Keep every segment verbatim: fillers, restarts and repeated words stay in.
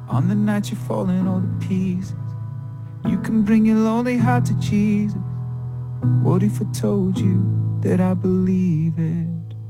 On the night you're falling all to pieces, you can bring your lonely heart to Jesus. What if I told you that I believe it?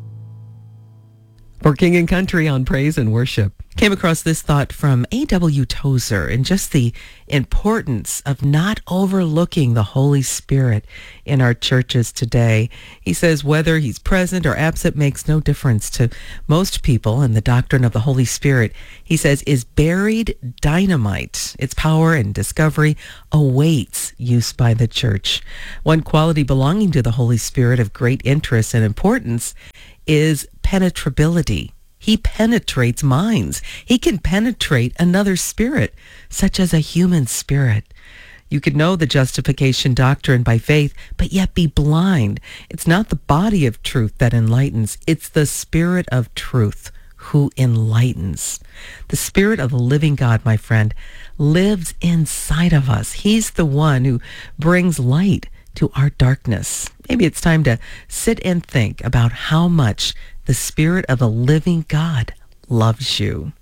For King and Country on Praise and Worship. Came across this thought from A W Tozer and just the importance of not overlooking the Holy Spirit in our churches today. He says whether he's present or absent makes no difference to most people, and the doctrine of the Holy Spirit, he says, is buried dynamite. Its power and discovery awaits use by the church. One quality belonging to the Holy Spirit of great interest and importance is penetrability. He penetrates minds. He can penetrate another spirit, such as a human spirit. You could know the justification doctrine by faith, but yet be blind. It's not the body of truth that enlightens. It's the Spirit of truth who enlightens. The Spirit of the living God, my friend, lives inside of us. He's the one who brings light to our darkness. Maybe it's time to sit and think about how much the Spirit of the living God loves you.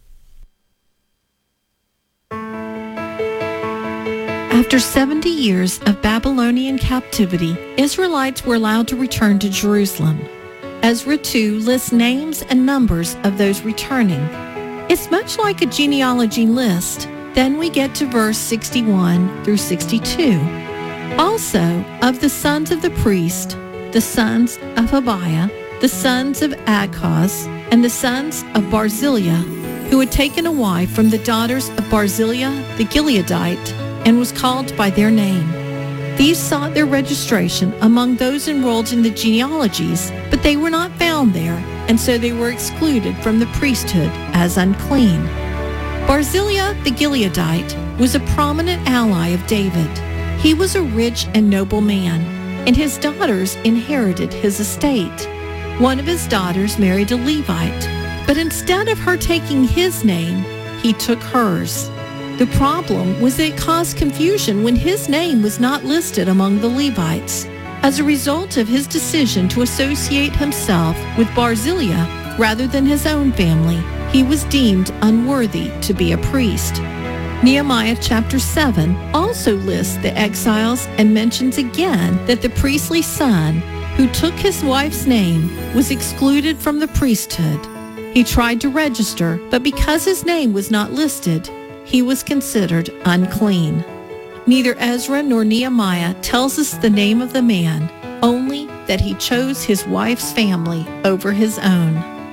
After seventy years of Babylonian captivity, Israelites were allowed to return to Jerusalem. Ezra two lists names and numbers of those returning. It's much like a genealogy list. Then we get to verse sixty-one through sixty-two. Also, of the sons of the priest, the sons of Habiah, the sons of Aghoz, and the sons of Barzillai, who had taken a wife from the daughters of Barzillai the Gileadite, and was called by their name. These sought their registration among those enrolled in the genealogies, but they were not found there, and so they were excluded from the priesthood as unclean. Barzillai the Gileadite was a prominent ally of David. He was a rich and noble man, and his daughters inherited his estate. One of his daughters married a Levite, but instead of her taking his name, he took hers. The problem was that it caused confusion when his name was not listed among the Levites. As a result of his decision to associate himself with Barzillai rather than his own family, he was deemed unworthy to be a priest. Nehemiah chapter seven also lists the exiles and mentions again that the priestly son who took his wife's name was excluded from the priesthood. He tried to register, but because his name was not listed, he was considered unclean. Neither Ezra nor Nehemiah tells us the name of the man, only that he chose his wife's family over his own.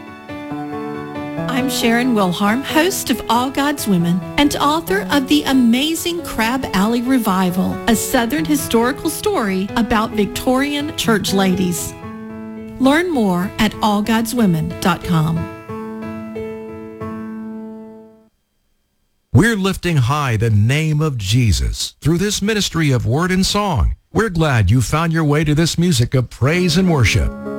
I'm Sharon Wilharm, host of All God's Women and author of the amazing Crab Alley Revival, a Southern historical story about Victorian church ladies. Learn more at all gods women dot com. We're lifting high the name of Jesus through this ministry of word and song. We're glad you found your way to this music of praise and worship.